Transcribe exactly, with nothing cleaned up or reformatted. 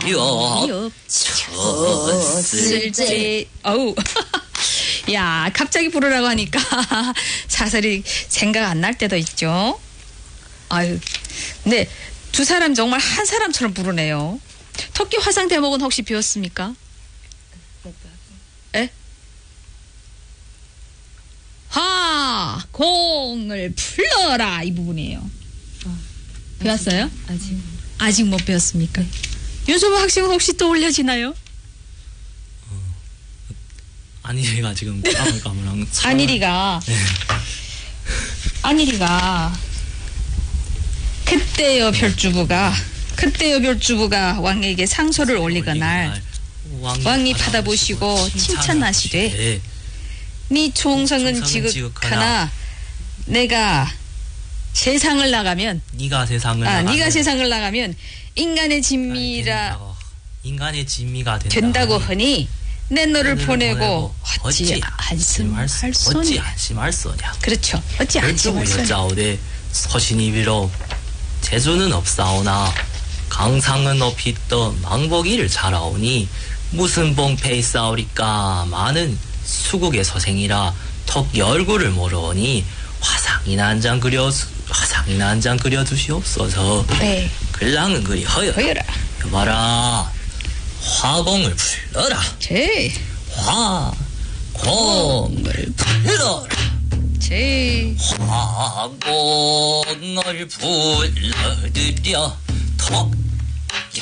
쳤을 때. 어우. 야, 갑자기 부르라고 하니까 사설이 생각 안 날 때도 있죠. 아유. 근데 두 사람 정말 한 사람처럼 부르네요. 토끼 화상 대목은 혹시 배웠습니까? 에? 하 공을 풀러라 이 부분이에요. 어, 배웠어요? 아직 아직 못 배웠습니까? 네. 윤소모 학생은 혹시 떠올려지나요? 어, 안일이가 지금 까물까물한 안일이가 네. 안일이가 그때여 별주부가 그때여 별주부가 왕에게 상소를 올리거날 왕이, 왕이 받아보시고 칭찬하시되 네. 네 총성은 지극하나 내가 세상을 나가면 네가 세상을 아, 나가면 네가 세상을 나가면 인간의 진미라 인간의 진미가 된다 된다고 하니 내 너를 보내고 어찌 안심할 소냐 어찌 안심할 소냐 그렇죠 어찌 안심할 소냐 여짜오되 서신이 비록 재주는 없사오나 강상은 높이 떠 망보기를 잘하오니 무슨 봉패 있사오리까 많은 수국의 서생이라 턱 얼굴을 모르오니 화상이나 한 장 그려 화상이나 한 장 그려주시옵소서. 네. 글랑은 그리 허여. 허여라. 여봐라. 화공을 풀러라. 제. 화공을 풀러라. 제. 화공을 불러드려 턱